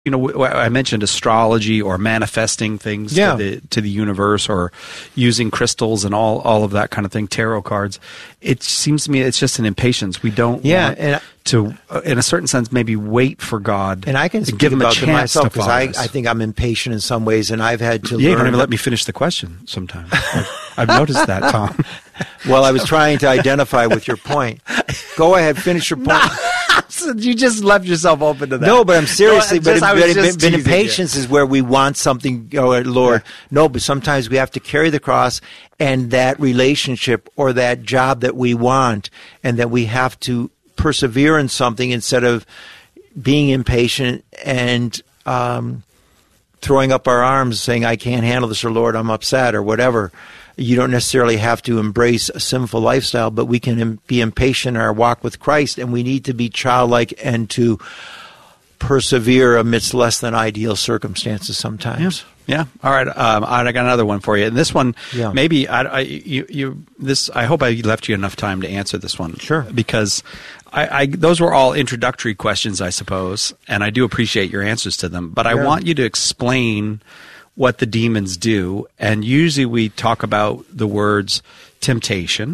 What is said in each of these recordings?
I mentioned astrology or manifesting things to the universe, or using crystals and all of that kind of thing, tarot cards. It seems to me it's just an impatience. We don't want to, in a certain sense, maybe wait for God. And I can give him a chance myself, to follow because I think I'm impatient in some ways, and I've had to learn. You don't even let me finish the question sometimes. I've noticed that, Tom. Well, I was trying to identify with your point. Go ahead, finish your point. You just left yourself open to that. No, but I'm seriously. But impatience is where we want something, Lord. Yeah. No, but sometimes we have to carry the cross and that relationship or that job that we want, and that we have to persevere in something instead of being impatient and throwing up our arms saying, I can't handle this, or Lord, I'm upset, or whatever. You don't necessarily have to embrace a sinful lifestyle, but we can be impatient in our walk with Christ, and we need to be childlike and to persevere amidst less than ideal circumstances sometimes. Yeah. All right. I got another one for you. And this one, maybe I hope I left you enough time to answer this one. Sure. Because those were all introductory questions, I suppose, and I do appreciate your answers to them. But I want you to explain what the demons do, and usually we talk about the words temptation,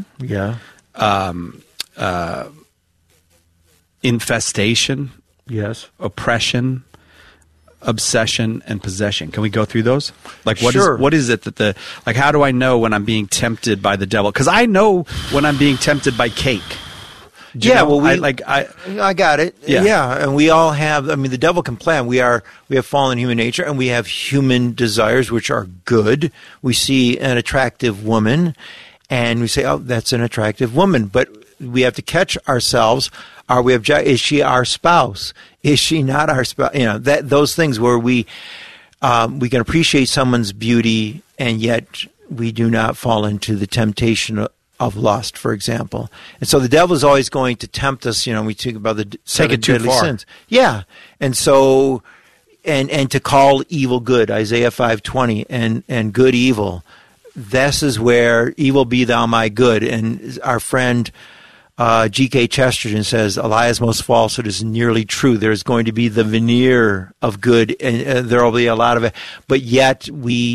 infestation, oppression, obsession, and possession. Can we go through those? Like, what is it that how do I know when I'm being tempted by the devil? Because I know when I'm being tempted by cake. I got it. Yeah, and we all have. I mean, the devil can plan. We have fallen human nature, and we have human desires, which are good. We see an attractive woman, and we say, "Oh, that's an attractive woman." But we have to catch ourselves. Is she our spouse? Is she not our spouse? Those things where we can appreciate someone's beauty, and yet we do not fall into the temptation of lust, for example. And so the devil is always going to tempt us. We talk about the seven deadly sins. Yeah. And so, and to call evil good, Isaiah 5:20, and good evil. This is where evil be thou my good. And our friend G.K. Chesterton says, Elias most falsehood is nearly true. There's going to be the veneer of good, and there will be a lot of it. But yet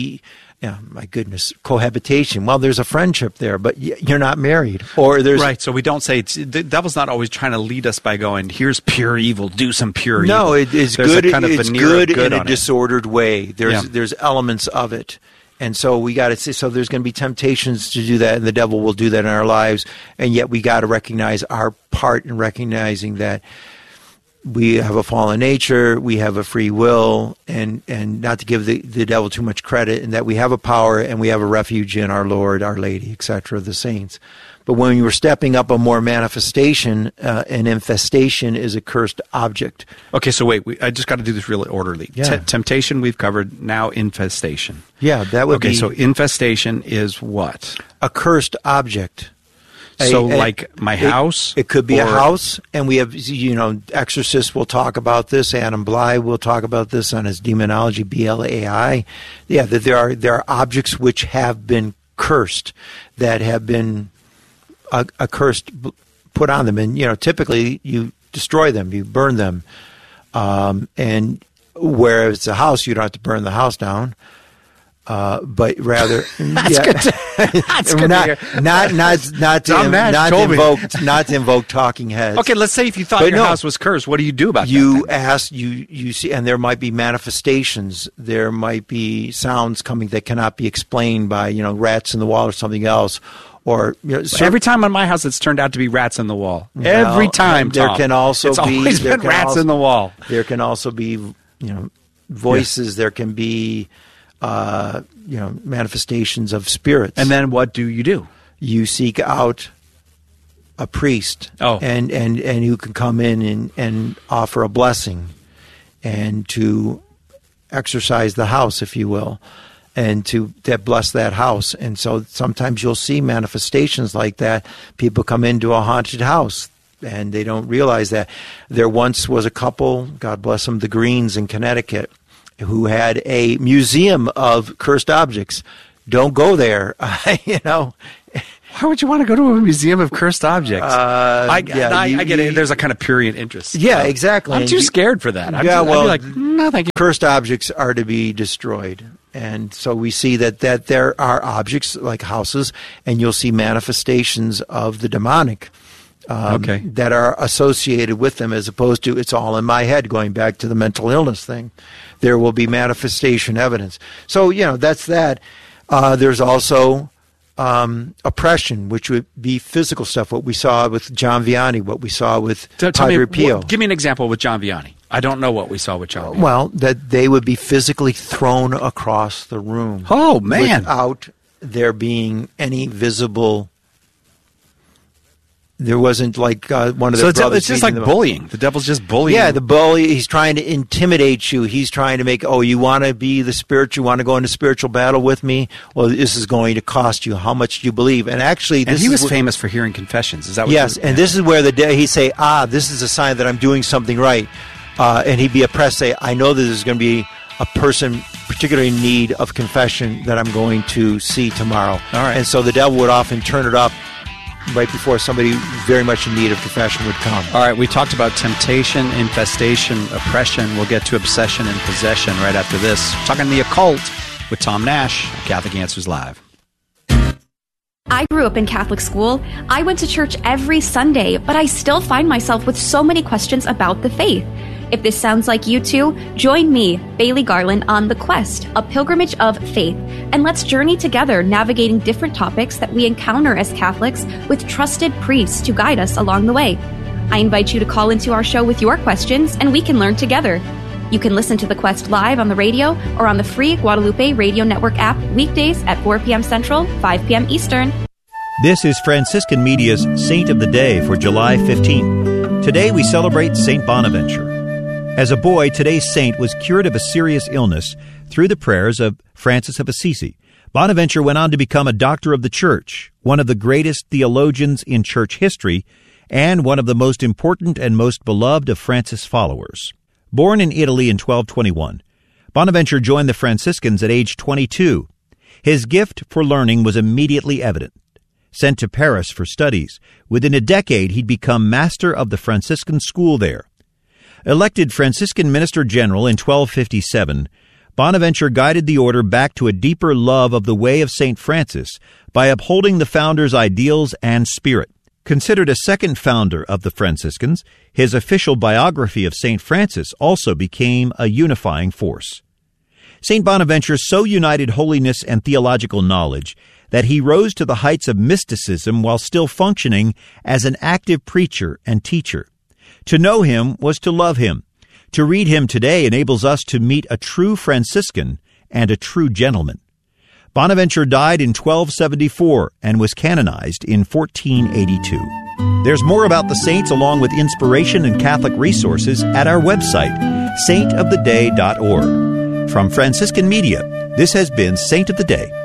my goodness, cohabitation. Well, there's a friendship there, but you're not married. Right, so we don't say, the devil's not always trying to lead us by going, here's pure evil, do some pure evil. No, it's good. It's good in a disordered way. There's elements of it. And so we got to see, so there's going to be temptations to do that, and the devil will do that in our lives, and yet we got to recognize our part in recognizing that we have a fallen nature, we have a free will, and not to give the devil too much credit, and that we have a power and we have a refuge in our Lord, our Lady, etc., the saints. But when you were stepping up a more manifestation, an infestation is a cursed object. Okay, so wait, I just got to do this really orderly. Yeah. Temptation we've covered, now infestation. Yeah, that would be... Okay, so infestation is what? A cursed object. So like my house? It could be a house, and we have, exorcists will talk about this. Adam Bly will talk about this on his Demonology, BLAI. Yeah, that there are objects which have been cursed, that have been a curse put on them. And, typically you destroy them, you burn them. And where it's a house, you don't have to burn the house down. But rather, that's good. That's good. Not to invoke talking heads. Okay, let's say if you thought your house was cursed, what do you do about that? You see, and there might be manifestations. There might be sounds coming that cannot be explained by rats in the wall or something else. Or every time on my house, it's turned out to be rats in the wall. Every time, there Tom. Can also it's be always been rats in the wall. There can also be voices. Yeah. There can be manifestations of spirits. And then what do? You seek out a priest, and who can come in and offer a blessing, and to exorcise the house, if you will, and to bless that house. And so sometimes you'll see manifestations like that. People come into a haunted house, and they don't realize that. There once was a couple, God bless them, the Greens in Connecticut, who had a museum of cursed objects. Don't go there. Why would you want to go to a museum of cursed objects? I get it. There's a kind of prurient interest. Yeah, exactly. I'm too scared for that. I'd be like, no, thank you. Cursed objects are to be destroyed. And so we see that there are objects like houses, and you'll see manifestations of the demonic that are associated with them, as opposed to it's all in my head, going back to the mental illness thing. There will be manifestation evidence. So, that's that. There's also oppression, which would be physical stuff, what we saw with John Vianney, what we saw with Padre Pio. Give me an example with John Vianney. I don't know what we saw with John Vianney. Well, that they would be physically thrown across the room. Oh, man. Without there being any visible... There wasn't like one of the brothers... So it's just like bullying. The devil's just bullying. Yeah, the bully, he's trying to intimidate you. He's trying to make, you want to be the spiritual, you want to go into spiritual battle with me? Well, this is going to cost you. How much do you believe? And actually... he was famous for hearing confessions. Is that what Yes, and this is where he'd say, this is a sign that I'm doing something right. And he'd be oppressed, say, I know that there's going to be a person particularly in need of confession that I'm going to see tomorrow. All right. And so the devil would often turn it up right before somebody very much in need of confession would come. All right, we talked about temptation, infestation, oppression. We'll get to obsession and possession right after this. We're talking the occult with Tom Nash, Catholic Answers Live. I grew up in Catholic school. I went to church every Sunday, but I still find myself with so many questions about the faith. If this sounds like you too, join me, Bailey Garland, on The Quest, a pilgrimage of faith, and let's journey together navigating different topics that we encounter as Catholics with trusted priests to guide us along the way. I invite you to call into our show with your questions, and we can learn together. You can listen to The Quest live on the radio or on the free Guadalupe Radio Network app weekdays at 4 p.m. Central, 5 p.m. Eastern. This is Franciscan Media's Saint of the Day for July 15th. Today we celebrate Saint Bonaventure. As a boy, today's saint was cured of a serious illness through the prayers of Francis of Assisi. Bonaventure went on to become a doctor of the Church, one of the greatest theologians in Church history, and one of the most important and most beloved of Francis' followers. Born in Italy in 1221, Bonaventure joined the Franciscans at age 22. His gift for learning was immediately evident. Sent to Paris for studies, within a decade he'd become master of the Franciscan school there. Elected Franciscan Minister General in 1257, Bonaventure guided the order back to a deeper love of the way of St. Francis by upholding the founder's ideals and spirit. Considered a second founder of the Franciscans, his official biography of St. Francis also became a unifying force. St. Bonaventure so united holiness and theological knowledge that he rose to the heights of mysticism while still functioning as an active preacher and teacher. To know him was to love him. To read him today enables us to meet a true Franciscan and a true gentleman. Bonaventure died in 1274 and was canonized in 1482. There's more about the saints along with inspiration and Catholic resources at our website, saintoftheday.org. From Franciscan Media, this has been Saint of the Day.